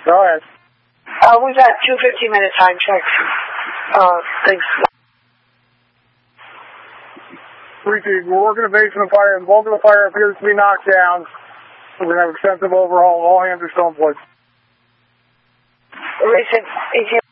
Go ahead. We've got 2 15-minute time checks. Thanks. 3-2, we're working a base in the fire. The bulk of the fire appears to be knocked down. We're going to have extensive overhaul. All hands are still employed. Racing,